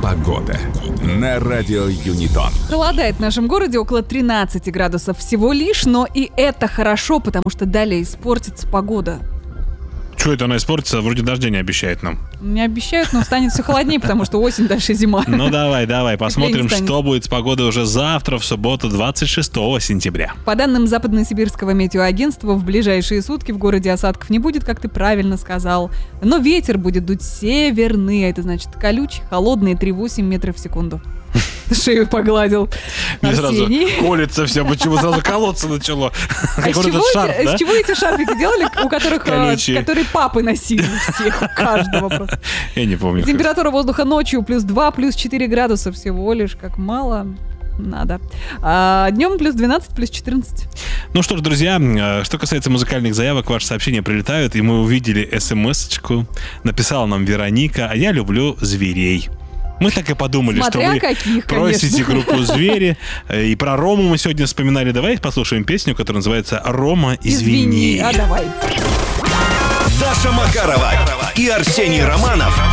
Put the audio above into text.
Погода на радио Юнитон. Холодает в нашем городе около 13 градусов всего лишь, но и это хорошо, потому что далее испортится погода. Что это она испортится? Вроде дождя не обещает нам. Не обещают, но станет все холоднее, потому что осень, дальше зима. Ну давай, посмотрим, что будет с погодой уже завтра, в субботу, 26 сентября. По данным Западно-Сибирского метеоагентства, в ближайшие сутки в городе осадков не будет, как ты правильно сказал. Но ветер будет дуть северный, а это значит колючий, холодный, 3,8 метров в секунду. Шею погладил. Мне сразу Арсений. колется все, почему сразу колоться начало. А Как с вот этот шарф, да? чего эти шарфики делали, у которых, Колючие. которые папы носили всех, у каждого просто? Я не помню. Температура воздуха ночью плюс 2, плюс 4 градуса всего лишь, как мало надо. А днем плюс 12, плюс 14. Ну что ж, друзья, что касается музыкальных заявок, ваши сообщения прилетают, и мы увидели смс-очку. Написала нам Вероника: а я люблю зверей. Мы так и подумали, Смотря что вы каких, просите конечно. группу «Звери». И про Рому мы сегодня вспоминали. Давайте послушаем песню, которая называется «Рома, извини». А давай. Даша Макарова и Арсений Романов